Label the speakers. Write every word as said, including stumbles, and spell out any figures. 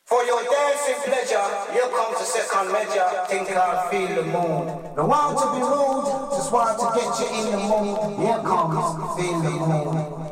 Speaker 1: For your dancing pleasure, you come to second measure, think I'll feel the mood. Don't want to be rude, just want to get you in the mood. Here comes, feel the mood.